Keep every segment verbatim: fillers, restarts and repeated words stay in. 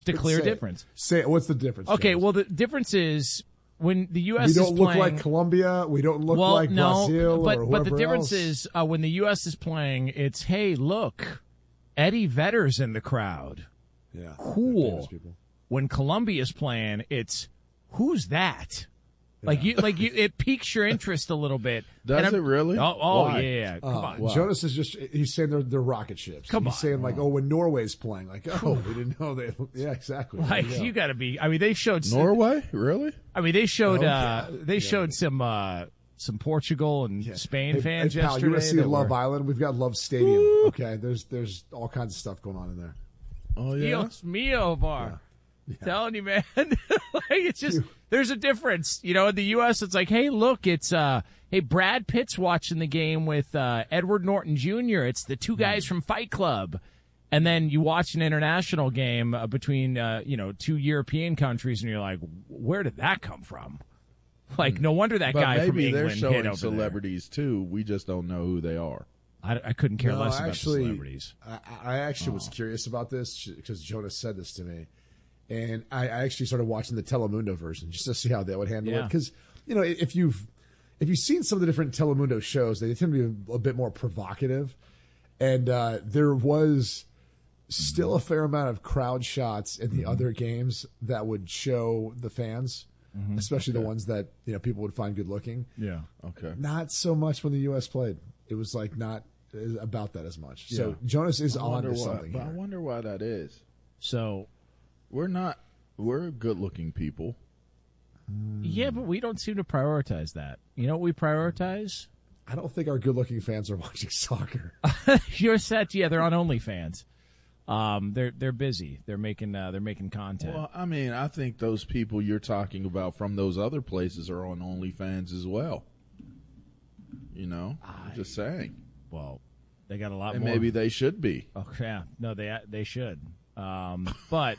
a clear say difference. It. Say it. What's the difference? Okay, James? well, the difference is when the U S we don't is look playing, like Colombia. We don't look well, like no, Brazil but, or but the whoever difference else. is uh, when the U S is playing, it's, hey, look, Eddie Vedder's in the crowd. Yeah, cool. When Colombia's playing, it's, who's that? Yeah. Like you, like you, it piques your interest a little bit. Does it really? Oh, oh Why? yeah. Come uh, on. Jonas is just—he's saying they're, they're rocket ships. Come he's on. saying like, oh, when Norway's playing, like, oh, we didn't know they. Yeah, exactly. Like you, you got to be. I mean, they showed Norway, really? I mean, they showed. Okay. uh They yeah. showed some. uh Some Portugal and Yeah. Spain hey, fans hey, pal, yesterday. You want to see that Love were, Island? We've got Love Stadium. Woo! Okay, there's there's all kinds of stuff going on in there. Oh yeah, Dios mio, bar. Yeah. Yeah. Telling you, man. Like it's just there's a difference. You know, in the U S, it's like, hey, look, it's uh, hey, Brad Pitt's watching the game with uh, Edward Norton Junior It's the two guys mm. from Fight Club. And then you watch an international game uh, between uh, you know two European countries, and you're like, where did that come from? Like, no wonder that but guy from maybe England they're hit showing over celebrities there. too. We just don't know who they are. I, I couldn't care no, less actually, about the celebrities. I, I actually oh. was curious about this because Jonas said this to me, and I, I actually started watching the Telemundo version just to see how they would handle yeah. it. Because you know, if you've if you've seen some of the different Telemundo shows, they tend to be a, a bit more provocative, and uh, there was still a fair amount of crowd shots in the mm-hmm. other games that would show the fans. Mm-hmm. Especially okay. the ones that you know people would find good looking. Yeah. Okay. Not so much when the U S played. It was like not about that as much. Yeah. So Jonas is I on to why, something but here. I wonder why that is. So we're not. We're good-looking people. Yeah, but we don't seem to prioritize that. You know what we prioritize? I don't think our good-looking fans are watching soccer. You're set. Yeah, they're on OnlyFans. Um, they're they're busy. They're making uh, they're making content. Well, I mean, I think those people you're talking about from those other places are on OnlyFans as well. You know, I, I'm just saying. Well, they got a lot and more. Maybe they should be. Oh yeah, no, they they should. Um, but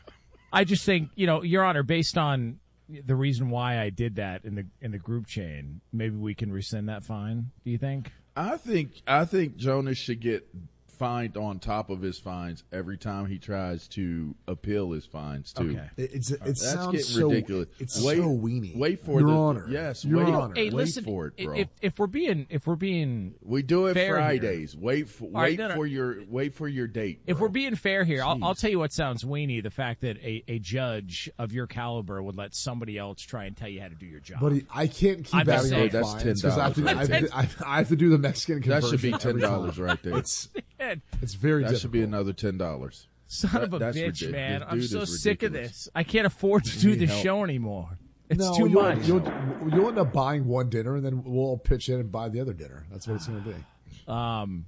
I just think, you know, Your Honor, based on the reason why I did that in the in the group chain, maybe we can rescind that fine. Do you think? I think I think Jonas should get fined on top of his fines every time he tries to appeal his fines too. Okay. It, it's, it That's sounds getting so ridiculous. It's wait, so weenie. Wait for Your the Honor. Yes, Your wait, Honor. Hey, wait listen, for it, bro. If if we're being if we're being we do it fair Fridays. Here. Wait for right, wait no, no. for your wait for your date. If bro. we're being fair here, I'll, I'll tell you what sounds weenie: the fact that a, a judge of your caliber would let somebody else try and tell you how to do your job. But I can't keep I'm adding on that's fines because I, have to- right I, have to- I, I have to do the Mexican conversion. that should be ten every dollars time. right there. It's it's very that difficult. should be another ten dollars. Son that, of a bitch, ridiculous. man! This I'm dude so is sick of ridiculous. this. I can't afford to do need this help. show anymore. It's no, too you'll, much. You'll, you'll end up buying one dinner, and then we'll all pitch in and buy the other dinner. That's what it's going to be. Um,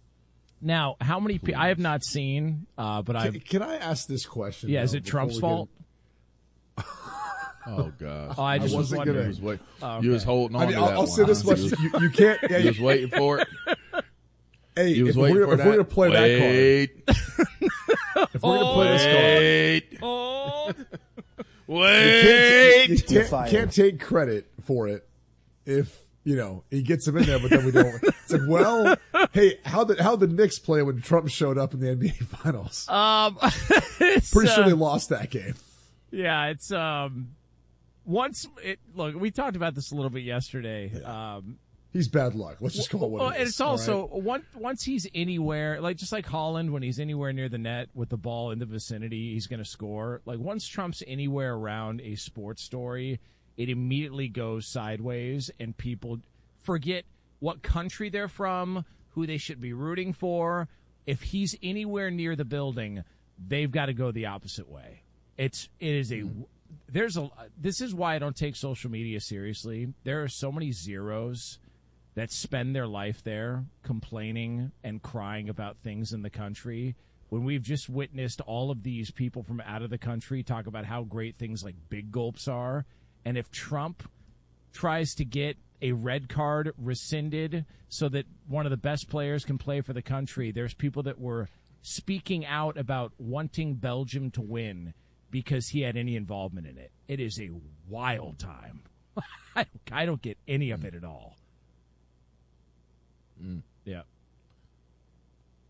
now, how many people? I have not seen, uh, but I Can, can I ask this question? yeah. though, Is it before Trump's we fault? get- Oh gosh! Oh, I just I was wasn't wondering. You was, wait, Oh, okay. you was holding on I mean, to I'll, that I'll one. say this huh? much: You was, you, you can't. Yeah, you you, was waiting for it. hey, You was if waiting we're, for if that. we're going to play Wait. that card, if we're going to play this card, Wait. Hold. you Wait. can't, you You're can't, fired. can't take credit for it if you know he gets him in there, but then we don't. It's like, well, hey, how the how the Knicks play when Trump showed up in the N B A Finals? Um, it's, Pretty sure uh, they lost that game. Yeah, it's um. Once it look, we talked about this a little bit yesterday. Um, He's bad luck. Let's just call it what well, it and is. it's also all right? once once he's anywhere, like just like Holland, when he's anywhere near the net with the ball in the vicinity, he's going to score. Like once Trump's anywhere around a sports story, it immediately goes sideways, and people forget what country they're from, who they should be rooting for. If he's anywhere near the building, they've got to go the opposite way. It's it is a there's a this is why I don't take social media seriously. There are so many zeros that spend their life there complaining and crying about things in the country when we've just witnessed all of these people from out of the country talk about how great things like big gulps are. And if Trump tries to get a red card rescinded so that one of the best players can play for the country, there's people that were speaking out about wanting Belgium to win because he had any involvement in it. It is a wild time. I, I don't get any of it at all. Mm. Yeah.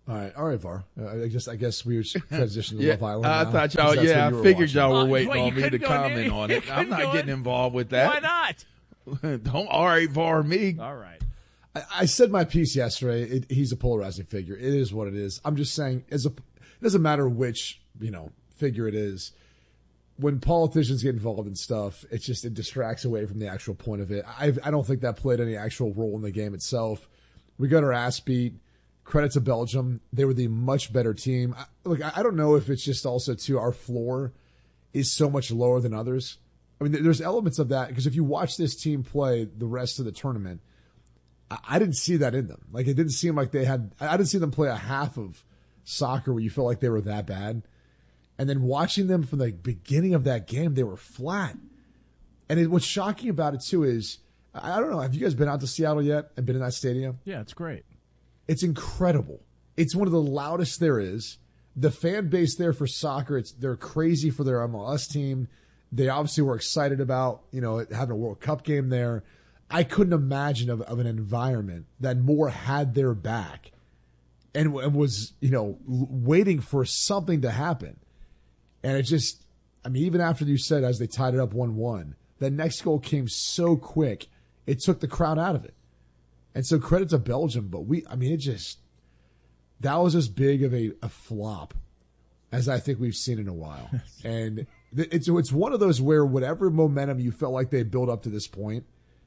All right, all right, Var. Uh, I guess I guess we were transitioning to Yeah, Love Island. I now, thought 'cause y'all. that's Yeah, what you I were figured watching. y'all were Uh, waiting wait, on you me to couldn't go comment in- on you it. I'm couldn't not go getting in? involved with Why that. not? Don't all right, Var me. All right. I, I said my piece yesterday. It, he's a polarizing figure. It is what it is. I'm just saying, as a, it doesn't matter which you know figure it is. When politicians get involved in stuff, it just it distracts away from the actual point of it. I I don't think that played any actual role in the game itself. We got our ass beat. Credit to Belgium. They were the much better team. I, look, I don't know if it's just also, too, our floor is so much lower than others. I mean, there's elements of that because if you watch this team play the rest of the tournament, I, I didn't see that in them. Like, it didn't seem like they had – I didn't see them play a half of soccer where you felt like they were that bad. And then watching them from the beginning of that game, they were flat. And it, what's shocking about it, too, is – I don't know. Have you guys been out to Seattle yet and been in that stadium? Yeah, it's great. It's incredible. It's one of the loudest there is. The fan base there for soccer, it's they're crazy for their M L S team. They obviously were excited about, you know, having a World Cup game there. I couldn't imagine of, of an environment that more had their back and, and was, you know, waiting for something to happen. And it just, I mean, even after you said as they tied it up one one, that next goal came so quick, it took the crowd out of it. And so credit to Belgium, but we, I mean, it just, that was as big of a, a flop as I think we've seen in a while. And it's, it's one of those where whatever momentum you felt like they built up to this point,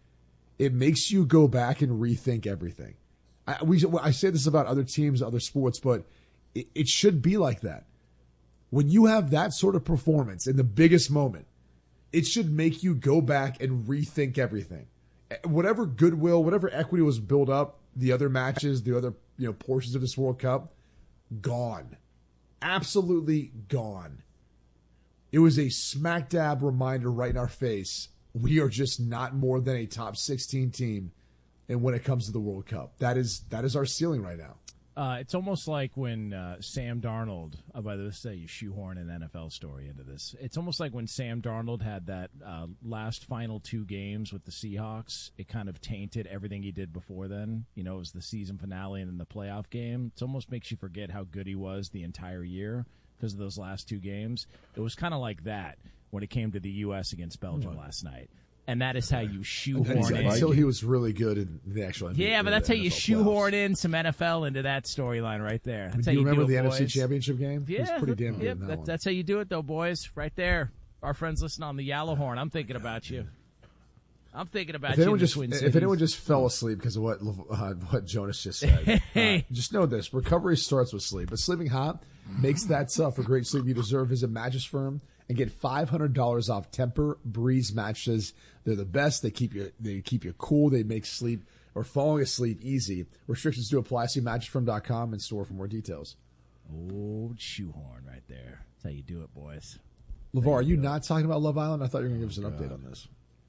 it makes you go back and rethink everything. I, we, I say this about other teams, other sports, but it, it should be like that. When you have that sort of performance in the biggest moment, it should make you go back and rethink everything. Whatever goodwill, whatever equity was built up, the other matches, the other you know portions of this World Cup, gone. Absolutely gone. It was a smack dab reminder right in our face. We are just not more than a top sixteen team. And when it comes to the World Cup, that is that is our ceiling right now. Uh, it's almost like when uh, Sam Darnold, oh, by the way, say you shoehorn an N F L story into this. It's almost like when Sam Darnold had that uh, last final two games with the Seahawks. It kind of tainted everything he did before then. You know, it was the season finale and then the playoff game. It almost makes you forget how good he was the entire year because of those last two games. It was kind of like that when it came to the U S against Belgium what? last night. And that is how you shoehorn until, in. Until he was really good in the actual N B A. Yeah, but that's how N F L you shoehorn playoffs. in some N F L into that storyline right there. That's do how you you remember do the it, N F C boys. Championship game? Yeah, It was pretty damn good yep, in that that, one. that's how you do it, though, boys. Right there. Our friends listen on the Yellow Horn. I'm thinking about you. I'm thinking about If you anyone, in the just, Twin if Cities. anyone just fell asleep because of what uh, what Jonas just said, Hey. uh, just know this: recovery starts with sleep. But sleeping hot makes that tough. For great sleep you deserve, visit Mattress Firm and get five hundred dollars off Temper Breeze mattresses. They're the best. They keep you they keep you cool. They make sleep or falling asleep easy. Restrictions do apply. See mattress firm dot com and store for more details. Old shoehorn right there. That's how you do it, boys. LeVar, are you not talking about Love Island? I thought you were going to give us an update on this.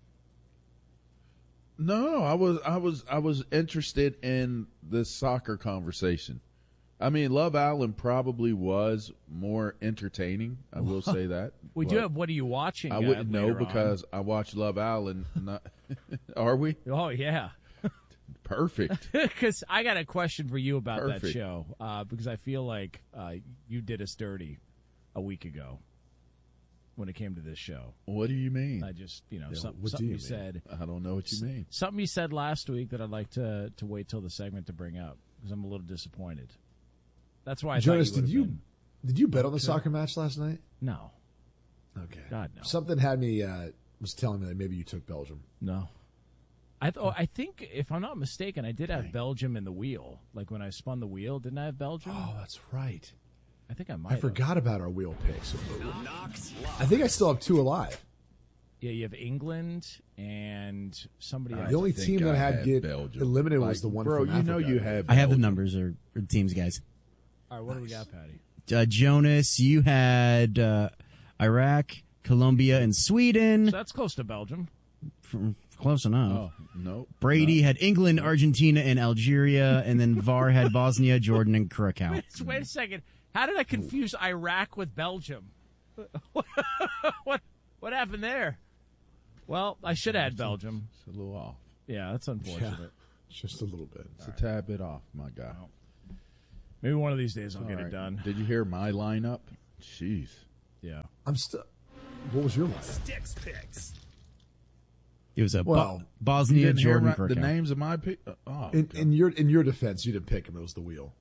No, I was I was I was interested in this soccer conversation. I mean, Love Island probably was more entertaining. I will say that. We do but have What Are You Watching? I uh, wouldn't know later on. because I watch Love Island. Not, are we Oh, yeah. perfect? Because I got a question for you about that Perfect. show. Uh, because I feel like uh, you did us dirty a week ago when it came to this show. What do you mean? I just, you know, Yeah, some, what do something you you mean? said. I don't know what you mean. Something you said last week that I'd like to to wait till the segment to bring up because I'm a little disappointed. That's why I Jonas, thought you did would've you been. did you bet on the soccer match last night? No, Okay. God, no. Something had me uh, was telling me that maybe you took Belgium. no. I th- oh, I think if I'm not mistaken, I did have Belgium in the wheel. Like when I spun the wheel, didn't I have Belgium? Oh, that's right. I think I might. I have. forgot about our wheel picks. I think I still have two alive. Yeah, you have England and somebody else. The only think team that I had had get Belgium. eliminated Like, was the one bro, from you know Africa. you have. I have the Belgium. numbers or, or teams, guys. All right, what do we got, Patty? Uh, Jonas, you had uh, Iraq, Colombia, and Sweden. So that's close to Belgium. From, close enough. Oh no, Brady no. had England, Argentina, and Algeria, and then V A R had Bosnia, Jordan, and Curacao. Wait, wait a second. How did I confuse Iraq with Belgium? what what happened there? Well, I should have had Belgium. It's a little off. Yeah, that's Yeah, unfortunate. just a little bit. It's a tad bit off, my guy. Maybe one of these days I'll All get right. it done. Did you hear my lineup? Jeez. Yeah. I'm still. What was your line? Sticks picks. It was a Well, Bo- Bosnia You didn't hear Jordan my, for the names of my pick? Oh, In, God. in your in your defense, you didn't pick him. It was the wheel.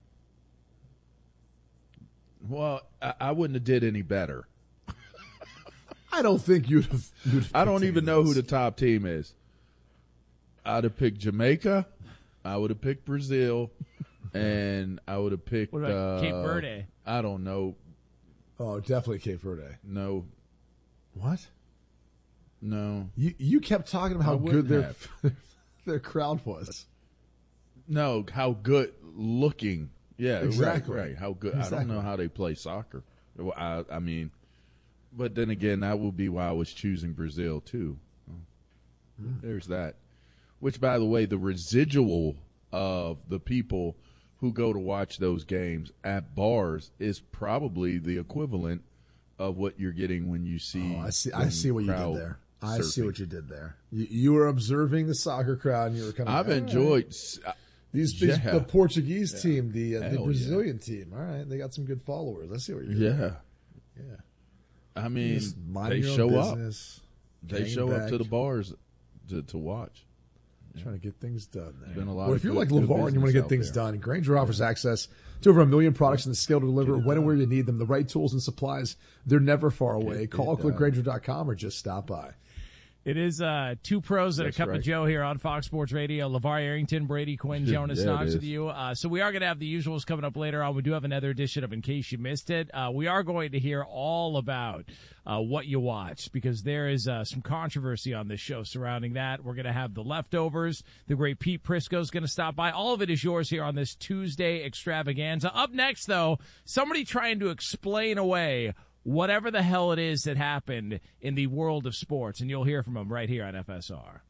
Well, I, I wouldn't have did any better. I don't think you'd have. You'd have I don't picked even any know of who those. the top team is. I'd have picked Jamaica. I would have picked Brazil, and I would have picked What about uh, Cape Verde? I don't know. Oh, definitely Cape Verde. No, What? no, You you kept talking about I how good wouldn't their their crowd was. no. How good looking? Yeah, Exactly. right, right. How good? I Exactly. don't know how they play soccer. Well, I, I mean, but then again, that will be why I was choosing Brazil too. There's that. Which, by the way, the residual of the people who go to watch those games at bars is probably the equivalent of what you're getting when you see. Oh, I see. I them see what you did crowd there. I see surfing. what you did there. You, you were observing the soccer crowd, and you were kind of. I've all right. enjoyed. s- these, these yeah. the Portuguese team, the uh, the Hell Brazilian team. All right, they got some good followers. I see what you're doing. Yeah, Yeah. I mean, Just they minding your own show up. business, They hanging show up back, to the bars to, to watch. trying to get things done. There. Been a lot Well, of if you're good- like good LeVar and you want to business get out things there. done, Grainger offers access to over a million products and the scale to deliver when and where you need them. The right tools and supplies, they're never far away. it Call done. click grainger dot com or just stop by. It is uh, two pros and That's a cup right. of Joe here on Fox Sports Radio. LeVar Arrington, Brady Quinn, Jonas Yeah, it Knox is. with you. Uh, so we are going to have the usuals coming up later on. We do have another edition of In Case You Missed It. Uh, we are going to hear all about uh, what you watched because there is uh, some controversy on this show surrounding that. We're going to have the leftovers. The great Pete Prisco is going to stop by. All of it is yours here on this Tuesday extravaganza. Up next, though, somebody trying to explain away whatever the hell it is that happened in the world of sports, and you'll hear from him right here on F S R.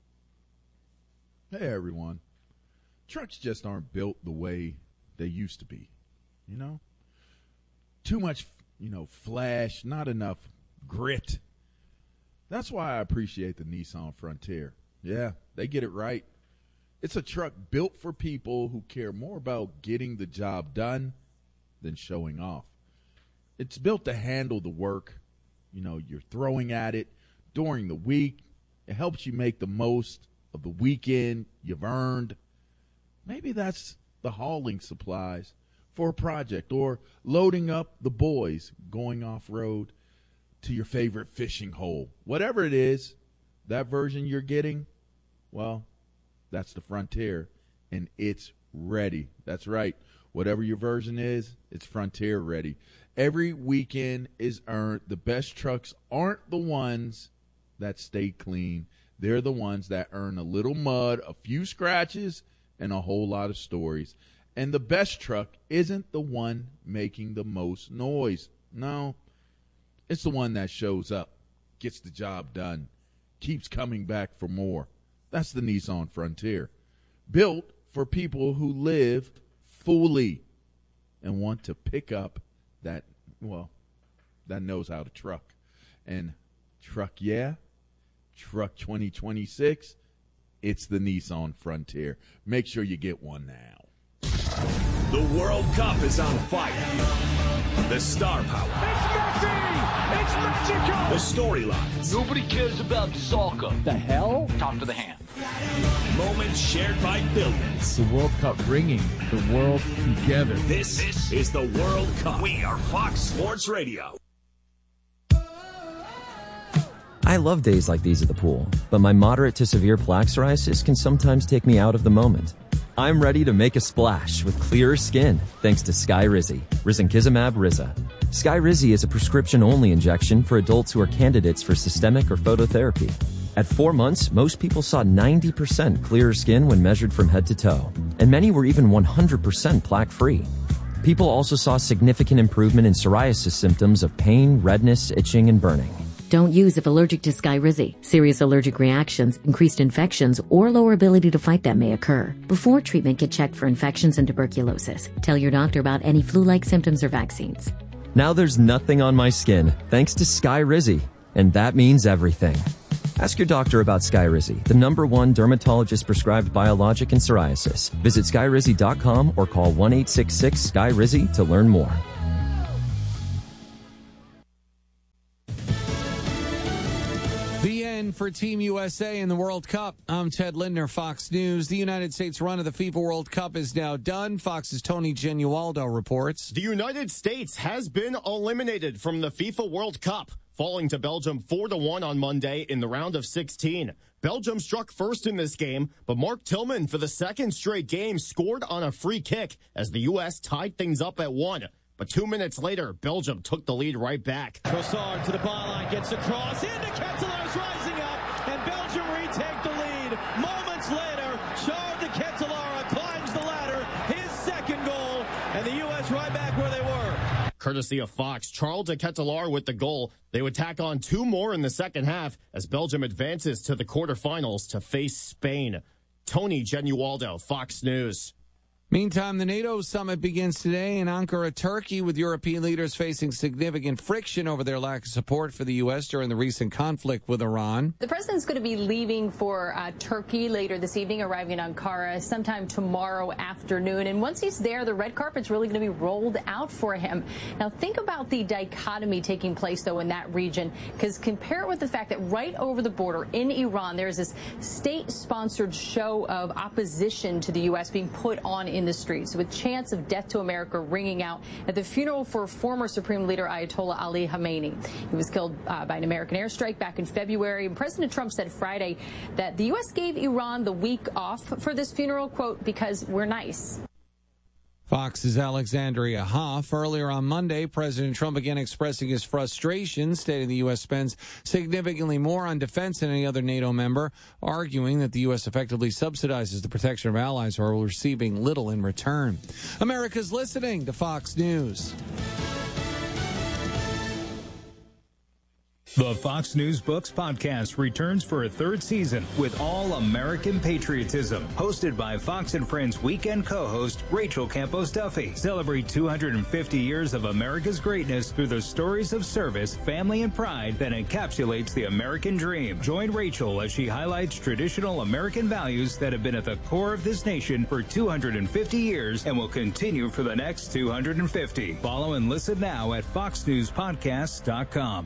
Hey, everyone. Trucks just aren't built the way they used to be, you know? Too much, you know, flash, not enough grit. That's why I appreciate the Nissan Frontier. Yeah, they get it right. It's a truck built for people who care more about getting the job done than showing off. It's built to handle the work, you know, you're throwing at it during the week. It helps you make the most of the weekend you've earned. Maybe that's the hauling supplies for a project or loading up the boys going off-road to your favorite fishing hole. Whatever it is, that version you're getting, well, that's the Frontier, and it's ready. That's right. Whatever your version is, it's Frontier ready. Every weekend is earned. The best trucks aren't the ones that stay clean. They're the ones that earn a little mud, a few scratches, and a whole lot of stories. And the best truck isn't the one making the most noise. No, it's the one that shows up, gets the job done, keeps coming back for more. That's the Nissan Frontier. Built for people who live fully and want to pick up that, well, that knows how to truck. And truck, yeah, truck twenty twenty-six, it's the Nissan Frontier. Make sure you get one now. The World Cup is on fire. The star power. It's Messi! It's Mexico! The storylines. Nobody cares about soccer. The hell? Talk to the hand. Moments shared by billions. The World Cup bringing the world together. This, this is the World Cup. We are Fox Sports Radio. I love days like these at the pool, but my moderate to severe plaque psoriasis can sometimes take me out of the moment. I'm ready to make a splash with clearer skin thanks to Skyrizi, Risankizumab Riza. Skyrizi is a prescription-only injection for adults who are candidates for systemic or phototherapy. At four months, most people saw ninety percent clearer skin when measured from head to toe, and many were even one hundred percent plaque-free. People also saw significant improvement in psoriasis symptoms of pain, redness, itching, and burning. Don't use if allergic to Skyrizi. Serious allergic reactions, increased infections, or lower ability to fight them may occur. Before treatment, get checked for infections and tuberculosis. Tell your doctor about any flu-like symptoms or vaccines. Now there's nothing on my skin thanks to Skyrizi, and that means everything. Ask your doctor about Skyrizi, the number one dermatologist-prescribed biologic in psoriasis. Visit skyrizi dot com or call one eight six six Sky Rizzi to learn more. The end for Team U S A in the World Cup. I'm Ted Lindner, Fox News. The United States run of the FIFA World Cup is now done. Fox's Tony Genualdo reports. The United States has been eliminated from the FIFA World Cup, falling to Belgium four to one on Monday in the round of sixteen. Belgium struck first in this game, but Mark Tillman for the second straight game scored on a free kick as the U S tied things up at one. But two minutes later, Belgium took the lead right back. Trossard to the byline, gets a cross, into Ketelaer's rising up, and Belgium retake the lead. Moments later, Charles de Ketelaere climbs the ladder, his second goal, and the U S right back where they were. Courtesy of Fox, Charles de Ketelaere with the goal. They would tack on two more in the second half as Belgium advances to the quarterfinals to face Spain. Tony Genualdo, Fox News. Meantime, the NATO summit begins today in Ankara, Turkey, with European leaders facing significant friction over their lack of support for the U S during the recent conflict with Iran. The president's going to be leaving for uh, Turkey later this evening, arriving in Ankara sometime tomorrow afternoon. And once he's there, the red carpet's really going to be rolled out for him. Now, think about the dichotomy taking place, though, in that region, because compare it with the fact that right over the border in Iran, there's this state-sponsored show of opposition to the U S being put on in the streets, with chants of death to America ringing out at the funeral for former Supreme Leader Ayatollah Ali Khamenei. He was killed uh, by an American airstrike back in February. And President Trump said Friday that the U S gave Iran the week off for this funeral, quote, because we're nice. Fox's Alexandria Hoff. Earlier on Monday, President Trump began expressing his frustration, stating the U S spends significantly more on defense than any other NATO member, arguing that the U S effectively subsidizes the protection of allies who are receiving little in return. America's listening to Fox News. The Fox News Books podcast returns for a third season with all American patriotism. Hosted by Fox and Friends weekend co-host Rachel Campos Duffy. Celebrate two hundred fifty years of America's greatness through the stories of service, family, and pride that encapsulates the American dream. Join Rachel as she highlights traditional American values that have been at the core of this nation for two hundred fifty years and will continue for the next two hundred fifty. Follow and listen now at fox news podcasts dot com.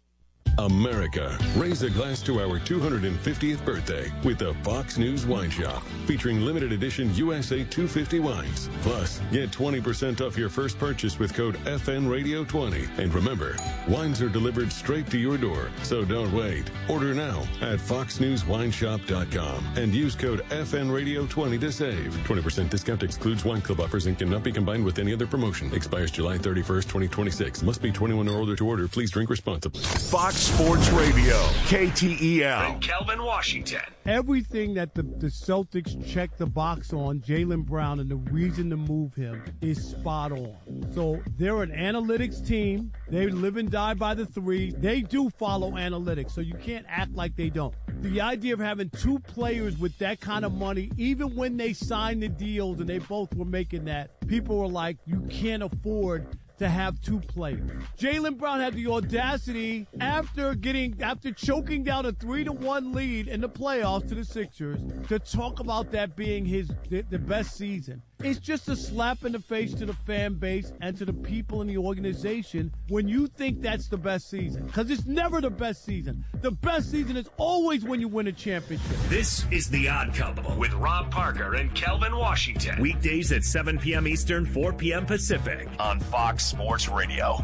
America, raise a glass to our two hundred fiftieth birthday with the Fox News Wine Shop, featuring limited edition U S A two fifty wines. Plus, get twenty percent off your first purchase with code F N Radio twenty. And remember, wines are delivered straight to your door, so don't wait. Order now at fox news wine shop dot com and use code F N Radio twenty to save. twenty percent discount excludes wine club offers and cannot be combined with any other promotion. Expires July thirty-first, twenty twenty-six. Must be twenty-one or older to order. Please drink responsibly. Fox Sports Radio, K T E L. And Kelvin, Washington. Everything that the, the Celtics check the box on, Jaylen Brown, and the reason to move him is spot on. So they're an analytics team. They live and die by the three. They do follow analytics, so you can't act like they don't. The idea of having two players with that kind of money, even when they signed the deals and they both were making that, people were like, you can't afford to have two players. Jaylen Brown had the audacity after getting, after choking down a three to one lead in the playoffs to the Sixers, to talk about that being his the, the best season. It's just a slap in the face to the fan base and to the people in the organization when you think that's the best season. Because it's never the best season. The best season is always when you win a championship. This is The Odd Couple with Rob Parker and Kelvin Washington. Weekdays at seven p.m. Eastern, four p.m. Pacific on Fox Sports Radio.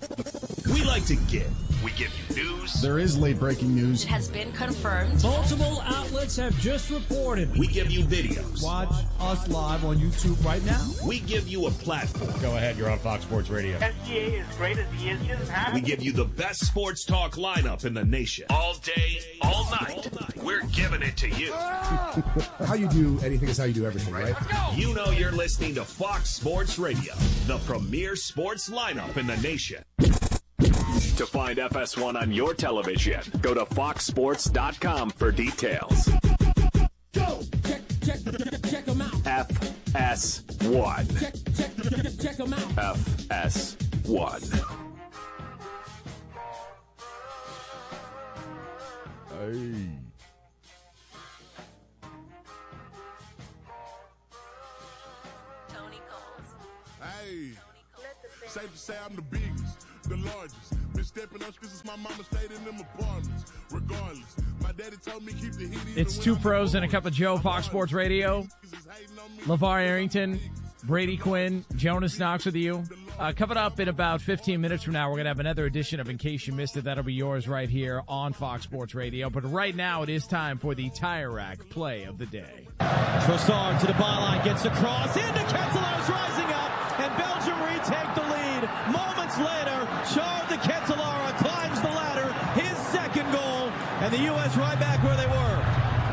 We like to give. We give you news. There is late breaking news. It has been confirmed. Multiple outlets have just reported. We give you videos. Watch us live on YouTube right now. We give you a platform. Go ahead, you're on Fox Sports Radio. S G A is great as he is. He doesn't have We give you the best sports talk lineup in the nation. All day, all night. All night. We're giving it to you. How you do anything is how you do everything, right? You know you're listening to Fox Sports Radio, the premier sports lineup in the nation. To find F S one on your television, go to fox sports dot com for details. Go! Check, check, check them out. F S one. Check, check, check them out. F S one. Hey. Hey, safe to say I'm the biggest, the largest. Been stepping up since my mama stayed in them apartments. Regardless, my daddy told me keep the heat in. It's Two Pros and a Cup of Joe, Fox Sports Radio. LeVar Arrington, Brady Quinn, Jonas Knox with you. Uh, coming up in about fifteen minutes from now, we're going to have another edition of In Case You Missed It. That'll be yours right here on Fox Sports Radio. But right now, it is time for the Tire Rack play of the day. Trossard to the byline, gets across, into Kettelar's rising up, and Belgium retake the lead. Moments later, Charles de Kettelara climbs the ladder, his second goal, and the U S right back where they were.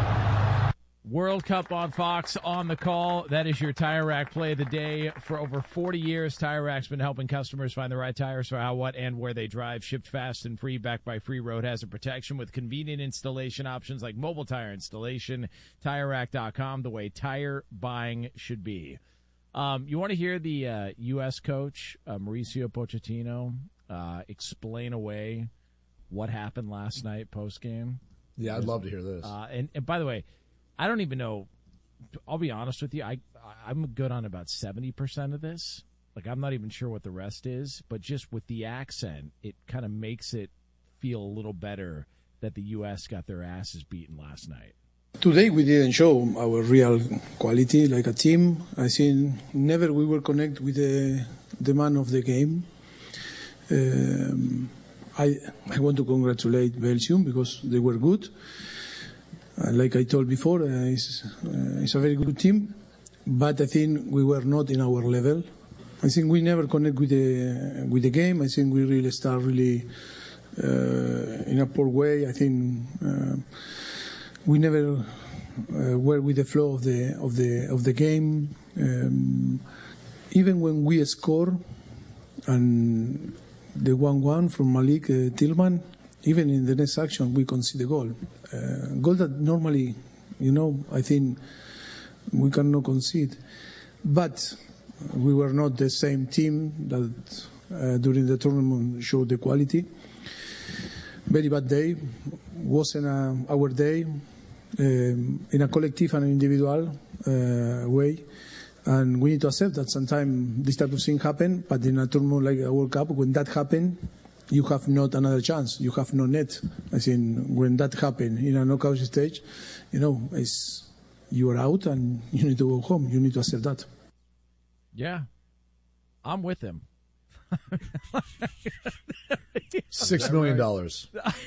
World Cup on Fox on the call. That is your Tire Rack play of the day. For over forty years, Tire Rack's been helping customers find the right tires for how, what, and where they drive. Shipped fast and free, backed by free road hazard protection with convenient installation options like mobile tire installation. Tire Rack dot com, the way tire buying should be. Um, you want to hear the uh, U S coach, uh, Mauricio Pochettino, uh, explain away what happened last night post-game? Yeah, I'd love to hear this. Uh, and, and by the way, I don't even know. I'll be honest with you. I, I'm good on about seventy percent of this. Like, I'm not even sure what the rest is. But just with the accent, it kind of makes it feel a little better that the U S got their asses beaten last night. Today we didn't show our real quality like a team. I think never we will connect with the, the man of the game. Um, I, I want to congratulate Belgium because they were good. Uh, like I told before, uh, it's, uh, it's a very good team, but I think we were not in our level. I think we never connect with the with the game. I think we really start really uh, in a poor way. I think uh, we never uh, were with the flow of the of the of the game. Um, even when we score, and the one-one from Malik uh, Tillman. Even in the next action, we concede the goal. Uh, goal that normally, you know, I think we cannot concede. But we were not the same team that uh, during the tournament showed the quality. Very bad day. Wasn't a, our day um, in a collective and individual uh, way. And we need to accept that sometimes this type of thing happen. But in a tournament like a World Cup, when that happen, you have not another chance. You have no net. I think when that happens in a knockout stage, you know, it's, you are out and you need to go home. You need to accept that. Yeah, I'm with him. Six million dollars.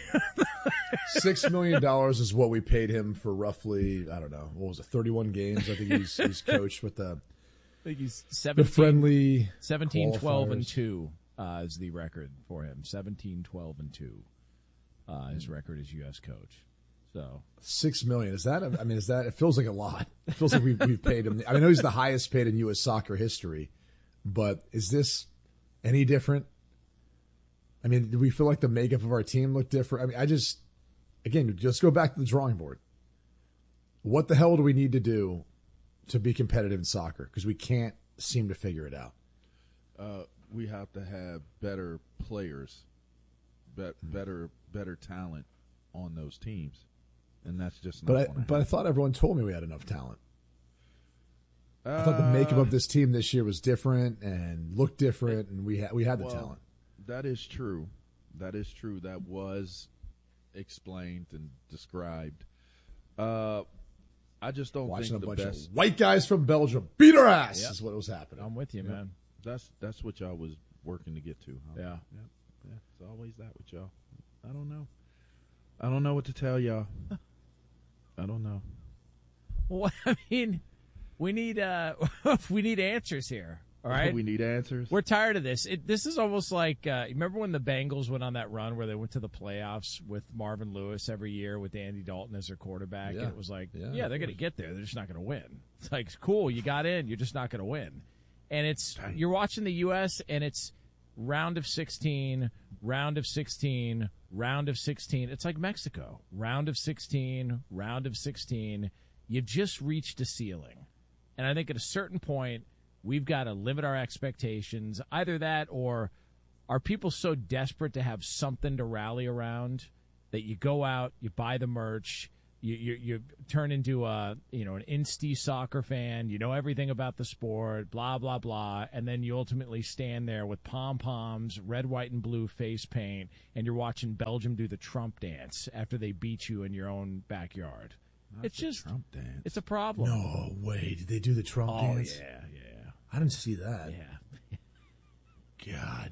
Six million dollars is what we paid him for roughly, I don't know, what was it, thirty-one games? I think he's, he's coached with the, I think he's seventeen, the friendly seventeen, twelve, and qualifiers. two. Uh, is the record for him. seventeen, twelve, and two. Uh, his record as U S coach. So Six million. Is that, a, I mean, is that, it feels like a lot. It feels like we've, we've paid him. I mean, I know he's the highest paid in U S soccer history, but is this any different? I mean, do we feel like the makeup of our team look different? I mean, I just, again, just go back to the drawing board. What the hell do we need to do to be competitive in soccer? Because we can't seem to figure it out. Uh, we have to have better players, bet, better better talent on those teams, and that's just not But I, gonna but I happen. thought everyone told me we had enough talent. I thought the makeup of this team this year was different and looked different, and we had we had the well, talent. That is true. That is true. That was explained and described. Uh, I just don't Watching think a the bunch best. of white guys from Belgium beat our ass Yep. is what was happening. I'm with you, Yep. man. That's that's what y'all was working to get to. Huh? Yeah. Yep. Yeah. It's always that with y'all. I don't know. I don't know what to tell y'all. I don't know. Well, I mean, we need uh, we need answers here. All right, We need answers. We're tired of this. It, this is almost like uh, remember when the Bengals went on that run where they went to the playoffs with Marvin Lewis every year with Andy Dalton as their quarterback, Yeah. and it was like, Yeah, yeah, of they're going to course. get there. They're just not going to win. It's like, cool, you got in, you're just not going to win. And it's you're watching the U S and it's round of sixteen, round of sixteen, round of sixteen. It's like Mexico, round of sixteen, round of sixteen. You've just reached a ceiling, and I think at a certain point, we've got to limit our expectations. Either that or are people so desperate to have something to rally around that you go out, you buy the merch, you you, you turn into a you know an Insti soccer fan, you know everything about the sport, blah blah blah, and then you ultimately stand there with pom poms, red, white, and blue face paint, and you're watching Belgium do the Trump dance after they beat you in your own backyard. Not it's just Trump dance. It's a problem. No way. Did they do the Trump oh, dance? yeah, yeah. I didn't see that. Yeah.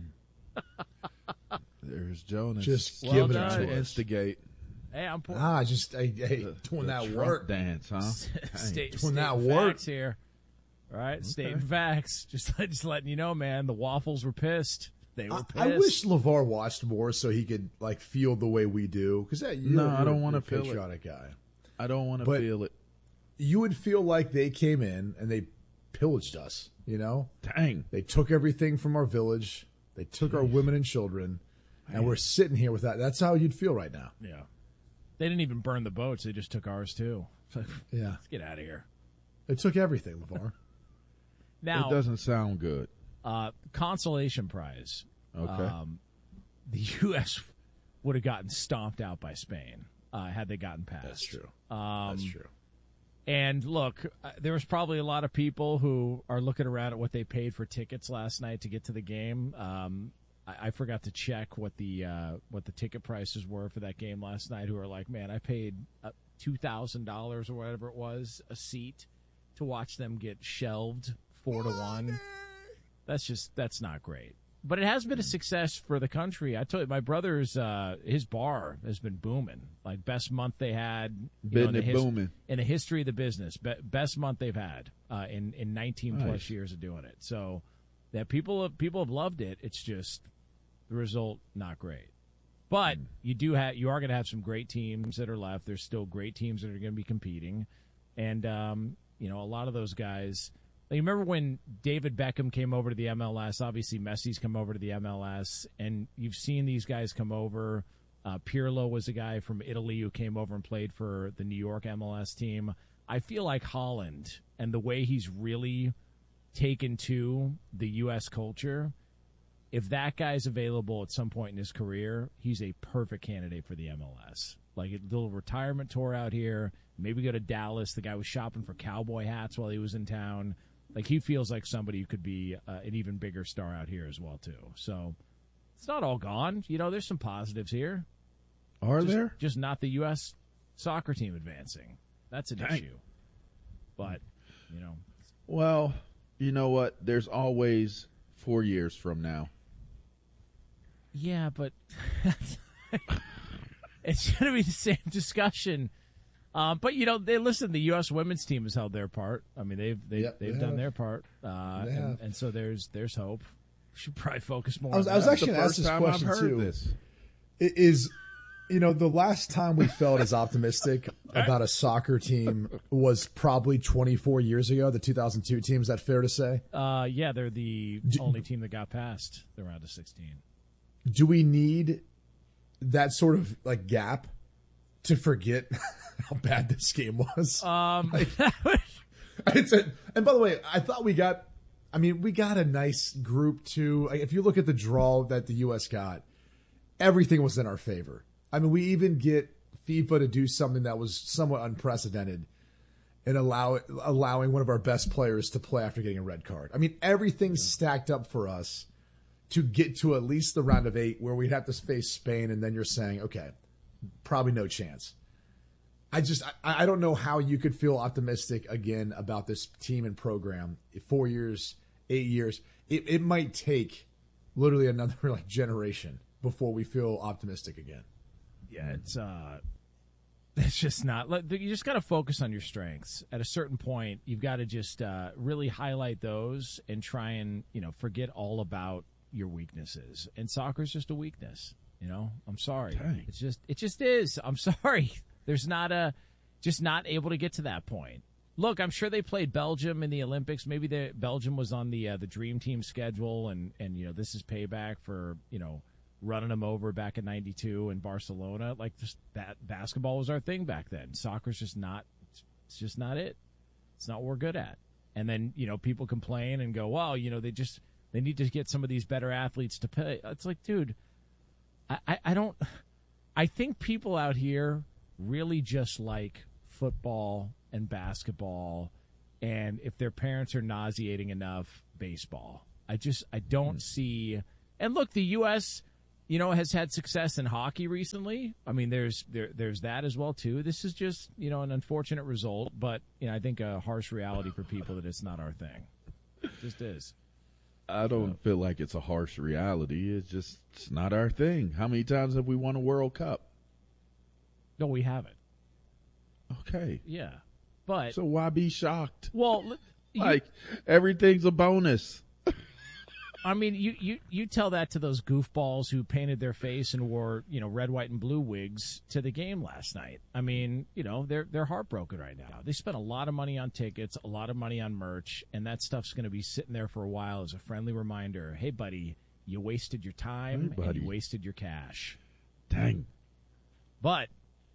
God. There's Jonas. Just Well give it done. to us. Instigate. Hey, I'm poor. Ah, just hey, hey, The- doing the that Trump work. dance, huh? State, Doing state that work. facts here. All right, stating facts. Just, just letting you know, man, the Waffles were pissed. They were pissed. I, I wish LeVar watched more so he could like feel the way we do. Because yeah, No, I don't want wanna a feel it. patriotic guy. I don't want to But- feel it. You would feel like they came in and they pillaged us. You know, Dang. they took everything from our village. They took our women and children, and we're sitting here with that. That's how you'd feel right now. Yeah. They didn't even burn the boats. They just took ours, too. It's like, Yeah, let's get out of here. they took everything, LeVar. Now, It doesn't sound good. uh, consolation prize. Okay. Um, the U S would have gotten stomped out by Spain uh, had they gotten past. That's true. Um, That's true. And look, uh, there was probably a lot of people who are looking around at what they paid for tickets last night to get to the game. Um, I, I forgot to check what the uh, what the ticket prices were for that game last night. Who are like, man, I paid uh, two thousand dollars or whatever it was a seat to watch them get shelved four to one. That's just that's not great. But it has been a success for the country. I told you, my brother's uh, his bar has been booming. Like best month they had, you know, in, the Been his- booming. in the history of the business. Be- best month they've had uh, in in nineteen plus Nice. years of doing it. So that people have, people have loved it. It's just the result not great. But you do have you are going to have some great teams that are left. There's still great teams that are going to be competing, and um, you know a lot of those guys. You remember when David Beckham came over to the M L S? Obviously, Messi's come over to the M L S, and you've seen these guys come over. Uh, Pirlo was a guy from Italy who came over and played for the New York M L S team. I feel like Holland and the way he's really taken to the U S culture, if that guy's available at some point in his career, he's a perfect candidate for the M L S. Like a little retirement tour out here, maybe go to Dallas. The guy was shopping for cowboy hats while he was in town. Like, he feels like somebody who could be uh, an even bigger star out here as well, too. So it's not all gone. You know, there's some positives here. Are just, there? Just not the U S soccer team advancing. That's an Dang. issue. But, you know. Well, you know what? There's always four years from now. Yeah, but it's going to be the same discussion. Um, but you know, they listen. The U S women's team has held their part. I mean, they've they've Yep, they've they done have. their part, uh, They and, have. and so there's there's hope. We should probably focus more. I was, on I was that. actually the going to ask first this time I've question heard too. this. It is, you know, the last time we felt as optimistic about a soccer team was probably twenty-four years ago, the two thousand two team. Is that fair to say? Uh, yeah, they're the only team that got past the round of sixteen. Do we need that sort of like gap to forget how bad this game was? Um, Like, it's a, and by the way, I thought we got. I mean, we got a nice group too. Like, if you look at the draw that the U S got, everything was in our favor. I mean, we even get FIFA to do something that was somewhat unprecedented and allow allowing one of our best players to play after getting a red card. I mean, everything's stacked up for us to get to at least the round of eight where we'd have to face Spain, and then you're saying, okay, probably no chance. I just I, I don't know how you could feel optimistic again about this team and program. Four years, eight years, it, it might take literally another like generation before we feel optimistic again. Yeah, it's uh, it's just not. like, You just got to focus on your strengths. At a certain point, you've got to just uh, really highlight those and try and you know forget all about your weaknesses. And soccer's just a weakness. You know, I'm sorry. Dang. It's just it just is. I'm sorry. There's not a just not able to get to that point. Look, I'm sure they played Belgium in the Olympics. Maybe the Belgium was on the uh, the dream team schedule, and and you know this is payback for you know running them over back in ninety-two in Barcelona. Like just that basketball was our thing back then. Soccer's just not. It's just not it. It's not what we're good at. And then you know people complain and go, well, you know they just they need to get some of these better athletes to play. It's like, dude, I I, I don't. I think people out here really just like football and basketball, and if their parents are nauseating enough, baseball. I just I don't see. And look, the U S, you know, has had success in hockey recently. I mean, there's there there's that as well too. This is just, you know, an unfortunate result, but you know, I think a harsh reality for people that it's not our thing. It just is. I don't feel like it's a harsh reality. It's just it's not our thing. How many times have we won a World Cup? No, we haven't. Okay. Yeah, but so why be shocked? Well, like you, everything's a bonus. I mean, you, you, you tell that to those goofballs who painted their face and wore, you know, red, white, and blue wigs to the game last night. I mean, you know, they're they're heartbroken right now. They spent a lot of money on tickets, a lot of money on merch, and that stuff's going to be sitting there for a while as a friendly reminder. Hey, buddy, you wasted your time hey, and you wasted your cash. Dang. But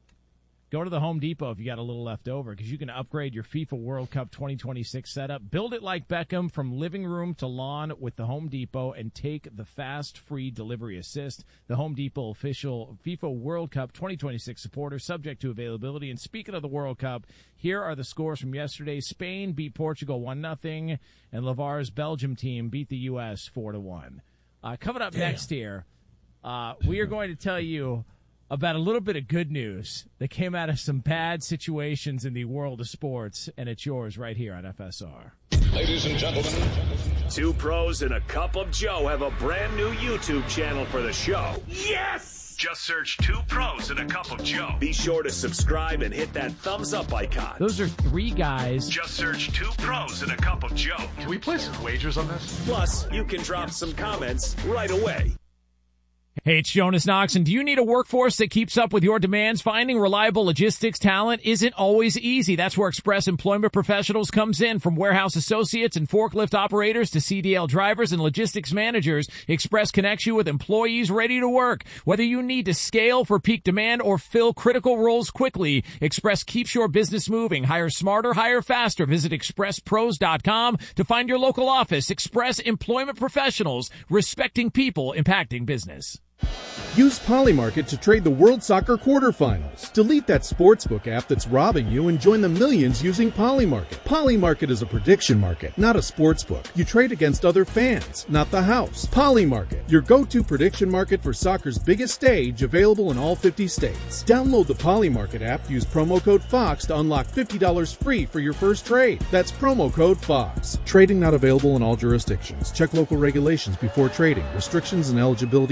go to the Home Depot if you got a little left over, because you can upgrade your FIFA World Cup twenty twenty-six setup. Build it like Beckham from living room to lawn with the Home Depot and take the fast, free delivery assist. The Home Depot official FIFA World Cup twenty twenty-six supporter, subject to availability. And speaking of the World Cup, here are the scores from yesterday. Spain beat Portugal one nothing, and LeVar's Belgium team beat the U S four to one. Uh, coming up Damn. next here, uh, we are going to tell you about a little bit of good news that came out of some bad situations in the world of sports, and it's yours right here on F S R. Ladies and gentlemen, Two Pros and a Cup of Joe have a brand new YouTube channel for the show. Yes! Just search Two Pros and a Cup of Joe. Be sure to subscribe and hit that thumbs up icon. Those are three guys. Just search Two Pros and a Cup of Joe. Can we place some wagers on this? Plus, you can drop some comments right away. Hey, it's Jonas Knox, and do you need a workforce that keeps up with your demands? Finding reliable logistics talent isn't always easy. That's where Express Employment Professionals comes in. From warehouse associates and forklift operators to C D L drivers and logistics managers, Express connects you with employees ready to work. Whether you need to scale for peak demand or fill critical roles quickly, Express keeps your business moving. Hire smarter, hire faster. Visit express pros dot com to find your local office. Express Employment Professionals, respecting people, impacting business. Use Polymarket to trade the World Soccer quarterfinals. Delete that sportsbook app that's robbing you and join the millions using Polymarket. Polymarket is a prediction market, not a sportsbook. You trade against other fans, not the house. Polymarket, your go-to prediction market for soccer's biggest stage, available in all fifty states. Download the Polymarket app, use promo code FOX to unlock fifty dollars free for your first trade. That's promo code FOX. Trading not available in all jurisdictions. Check local regulations before trading. Restrictions and eligibility.